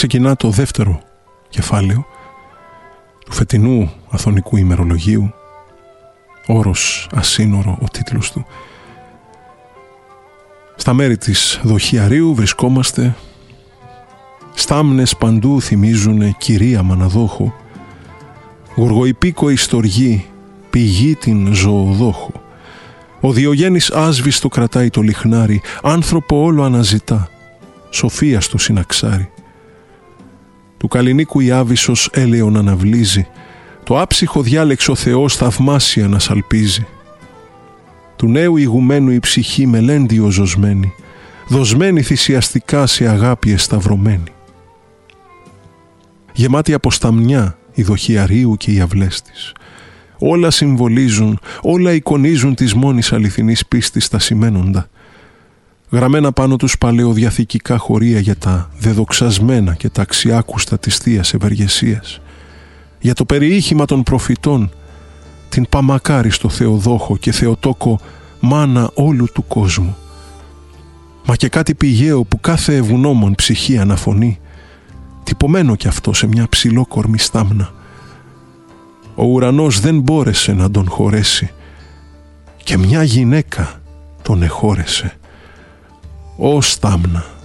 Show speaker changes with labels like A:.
A: ξεκινά το δεύτερο κεφάλαιο του φετινού Αθωνικού ημερολογίου. Όρος ασύνορο ο τίτλος του. Στα μέρη της Δοχιαρίου βρισκόμαστε. Στάμνες παντού θυμίζουνε κυρία Μαναδόχο. Γοργοϊπίκοη στοργή πηγή την ζωοδόχο. Ο Διογέννης άσβηστο κρατάει το λιχνάρι, άνθρωπο όλο αναζητά, σοφία στο συναξάρι. Του Καλλινίκου η Άβυσσος έλεον αναβλύζει, το άψυχο διάλεξο Θεός θαυμάσια να σαλπίζει. Του νέου ηγουμένου η ψυχή μελέντιο ζωσμένη, δοσμένη θυσιαστικά σε αγάπη εσταυρωμένη. Γεμάτη από σταμνιά η Δοχιαρίου και οι αυλές της. Όλα συμβολίζουν, όλα εικονίζουν της μόνης αληθινής πίστης τα σημαίνοντα. Γραμμένα πάνω τους παλαιοδιαθηκικά χωρία για τα δεδοξασμένα και τα αξιάκουστα της Θείας Ευεργεσίας. Για το περιείχημα των προφητών, την παμακάριστο Θεοδόχο και Θεοτόκο μάνα όλου του κόσμου. Μα και κάτι πηγαίο που κάθε ευγνώμων ψυχή αναφωνεί, τυπωμένο κι αυτό σε μια ψηλόκορμη στάμνα. Ο ουρανός δεν μπόρεσε να τον χωρέσει και μια γυναίκα τον εχώρεσε. Ω στάμνα,